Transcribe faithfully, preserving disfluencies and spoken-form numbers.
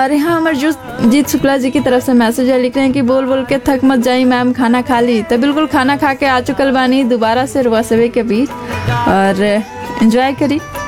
और यहाँ अमरजीत जीत शुक्ला जी की तरफ से मैसेज है, लिख रहे हैं कि बोल बोल के थक मत जाई मैम, खाना खा ली। तो बिल्कुल खाना खा के आ चुकल बानी दोबारा से रुआ सवे के बीच, और एंजॉय करी।